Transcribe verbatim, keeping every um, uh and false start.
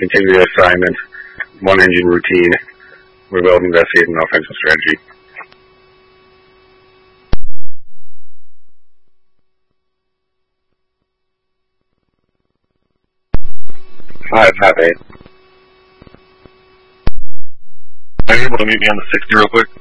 continue the assignment, one engine routine. We will investigate an offensive strategy. Five, five, eight. Are you able to meet me on the sixty real quick?